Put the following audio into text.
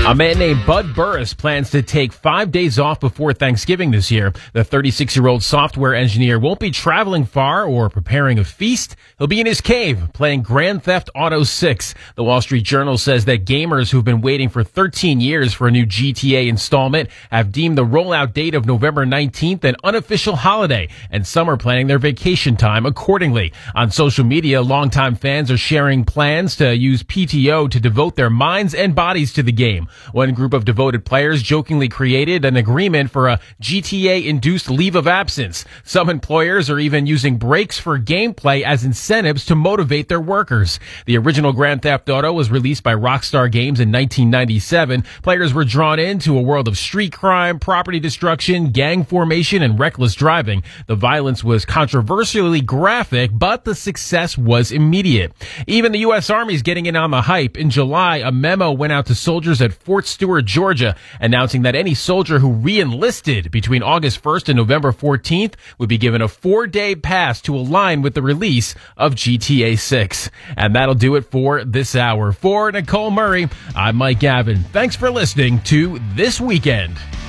A man named Bud Burris plans to take 5 days off before Thanksgiving this year. The 36-year-old software engineer won't be traveling far or preparing a feast. He'll be in his cave playing Grand Theft Auto 6. The Wall Street Journal says that gamers who've been waiting for 13 years for a new GTA installment have deemed the rollout date of November 19th an unofficial holiday, and some are planning their vacation time accordingly. On social media, longtime fans are sharing plans to use PTO to devote their minds and bodies to the game. One group of devoted players jokingly created an agreement for a GTA-induced leave of absence. Some employers are even using breaks for gameplay as incentives to motivate their workers. The original Grand Theft Auto was released by Rockstar Games in 1997. Players were drawn into a world of street crime, property destruction, gang formation, and reckless driving. The violence was controversially graphic, but the success was immediate. Even the U.S. Army's getting in on the hype. In July, a memo went out to soldiers at Fort Stewart, Georgia, announcing that any soldier who re-enlisted between August 1st and November 14th would be given a 4-day pass to align with the release of GTA 6. And that'll do it for this hour. For Nicole Murray, I'm Mike Gavin. Thanks for listening to This Weekend.